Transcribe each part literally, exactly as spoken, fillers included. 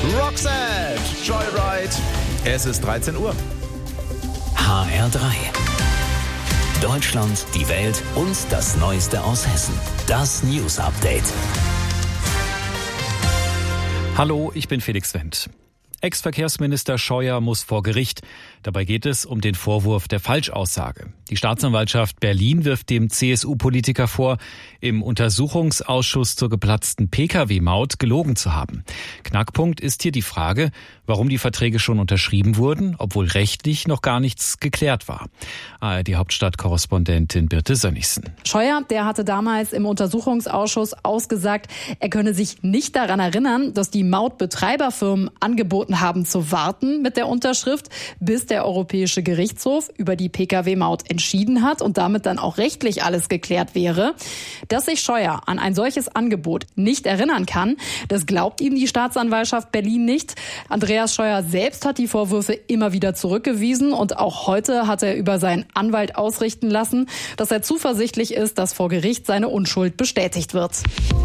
Roxette, Joyride. Es ist dreizehn Uhr. H R drei. Deutschland, die Welt und das Neueste aus Hessen. Das News Update. Hallo, ich bin Felix Wendt. Ex-Verkehrsminister Scheuer muss vor Gericht. Dabei geht es um den Vorwurf der Falschaussage. Die Staatsanwaltschaft Berlin wirft dem C S U-Politiker vor, im Untersuchungsausschuss zur geplatzten P K W-Maut gelogen zu haben. Knackpunkt ist hier die Frage, warum die Verträge schon unterschrieben wurden, obwohl rechtlich noch gar nichts geklärt war. A R D-Hauptstadtkorrespondentin Birte Sönnigsen. Scheuer, der hatte damals im Untersuchungsausschuss ausgesagt, er könne sich nicht daran erinnern, dass die Mautbetreiberfirmen angeboten haben zu warten mit der Unterschrift, bis der Europäische Gerichtshof über die P K W-Maut entschieden hat und damit dann auch rechtlich alles geklärt wäre. Dass sich Scheuer an ein solches Angebot nicht erinnern kann, das glaubt ihm die Staatsanwaltschaft Berlin nicht. Andreas Scheuer selbst hat die Vorwürfe immer wieder zurückgewiesen und auch heute hat er über seinen Anwalt ausrichten lassen, dass er zuversichtlich ist, dass vor Gericht seine Unschuld bestätigt wird.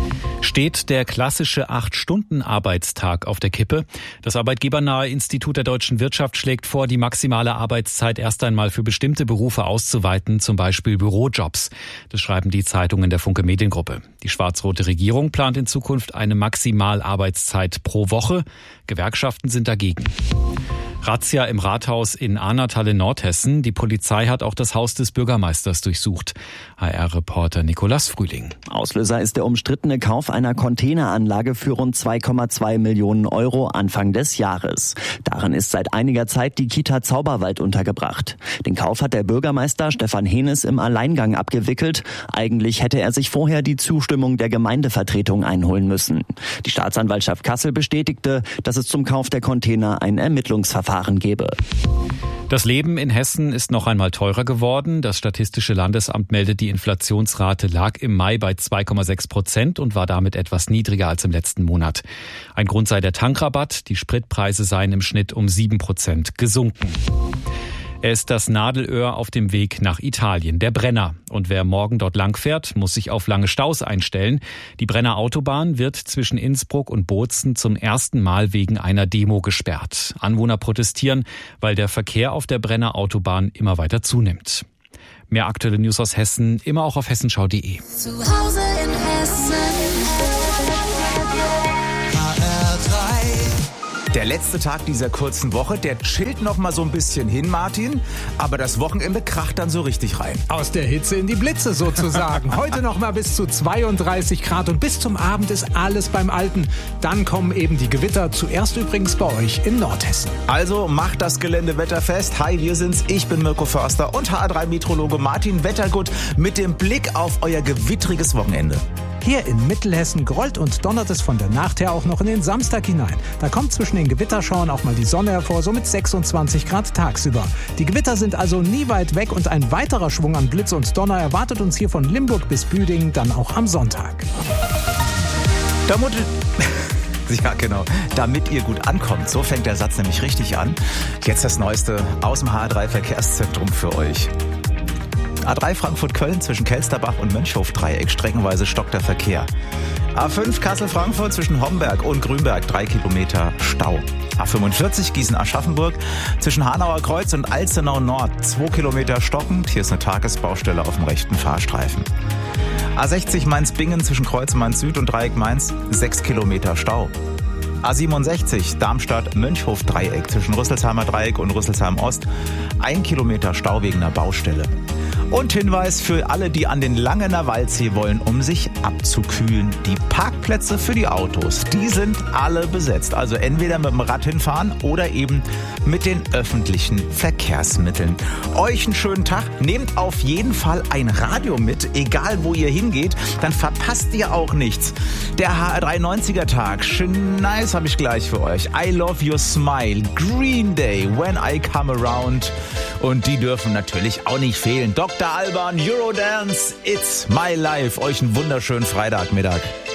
Steht der klassische acht-Stunden-Arbeitstag auf der Kippe? Das arbeitgebernahe Institut der deutschen Wirtschaft schlägt vor, die maximale Arbeitszeit erst einmal für bestimmte Berufe auszuweiten, zum Beispiel Bürojobs. Das schreiben die Zeitungen der Funke Mediengruppe. Die schwarz-rote Regierung plant in Zukunft eine Maximalarbeitszeit pro Woche. Gewerkschaften sind dagegen. Razzia im Rathaus in Ahnatal in Nordhessen. Die Polizei hat auch das Haus des Bürgermeisters durchsucht. H R-Reporter Nikolas Frühling. Auslöser ist der umstrittene Kauf einer Containeranlage für rund zwei Komma zwei Millionen Euro Anfang des Jahres. Darin ist seit einiger Zeit die Kita Zauberwald untergebracht. Den Kauf hat der Bürgermeister Stefan Henes im Alleingang abgewickelt. Eigentlich hätte er sich vorher die Zustimmung der Gemeindevertretung einholen müssen. Die Staatsanwaltschaft Kassel bestätigte, dass es zum Kauf der Container ein Ermittlungsverfahren gebe. Das Leben in Hessen ist noch einmal teurer geworden. Das Statistische Landesamt meldet, die Inflationsrate lag im Mai bei zwei Komma sechs Prozent und war damit etwas niedriger als im letzten Monat. Ein Grund sei der Tankrabatt. Die Spritpreise seien im Schnitt um sieben Prozent gesunken. Er ist das Nadelöhr auf dem Weg nach Italien, der Brenner. Und wer morgen dort langfährt, muss sich auf lange Staus einstellen. Die Brenner Autobahn wird zwischen Innsbruck und Bozen zum ersten Mal wegen einer Demo gesperrt. Anwohner protestieren, weil der Verkehr auf der Brenner Autobahn immer weiter zunimmt. Mehr aktuelle News aus Hessen, immer auch auf hessenschau punkt de. Zu Hause in Hessen. Der letzte Tag dieser kurzen Woche, der chillt noch mal so ein bisschen hin, Martin. Aber das Wochenende kracht dann so richtig rein. Aus der Hitze in die Blitze sozusagen. Heute noch mal bis zu zweiunddreißig Grad und bis zum Abend ist alles beim Alten. Dann kommen eben die Gewitter, zuerst übrigens bei euch in Nordhessen. Also macht das Gelände wetterfest. Hi, wir sind's. Ich bin Mirko Förster und H R drei Meteorologe Martin Wettergut mit dem Blick auf euer gewittriges Wochenende. Hier in Mittelhessen grollt und donnert es von der Nacht her auch noch in den Samstag hinein. Da kommt zwischen den Gewitterschauern auch mal die Sonne hervor, so mit sechsundzwanzig Grad tagsüber. Die Gewitter sind also nie weit weg und ein weiterer Schwung an Blitz und Donner erwartet uns hier von Limburg bis Büdingen dann auch am Sonntag. Damit, ja, genau. Damit ihr gut ankommt. So fängt der Satz nämlich richtig an. Jetzt das Neueste aus dem H R drei Verkehrszentrum für euch. A drei Frankfurt-Köln zwischen Kelsterbach und Mönchhof-Dreieck, streckenweise stockt der Verkehr. A fünf Kassel-Frankfurt zwischen Homberg und Grünberg, drei Kilometer Stau. A fünfundvierzig Gießen-Aschaffenburg zwischen Hanauer Kreuz und Alzenau Nord, zwei Kilometer stockend. Hier ist eine Tagesbaustelle auf dem rechten Fahrstreifen. A sechzig Mainz-Bingen zwischen Kreuz Mainz Süd und Dreieck Mainz, sechs Kilometer Stau. A siebenundsechzig Darmstadt-Mönchhof-Dreieck zwischen Rüsselsheimer Dreieck und Rüsselsheim Ost, ein Kilometer Stau wegen einer Baustelle. Und Hinweis für alle, die an den Langener Waldsee wollen, um sich abzukühlen. Die Parkplätze für die Autos, die sind alle besetzt. Also entweder mit dem Rad hinfahren oder eben mit den öffentlichen Verkehrsmitteln. Euch einen schönen Tag. Nehmt auf jeden Fall ein Radio mit, egal wo ihr hingeht. Dann verpasst ihr auch nichts. Der H R drei neunziger Tag. Schön nice habe ich gleich für euch. I Love Your Smile. Green Day, When I Come Around. Und die dürfen natürlich auch nicht fehlen. Doktor Alban, Eurodance, It's My Life. Euch einen wunderschönen Freitagmittag.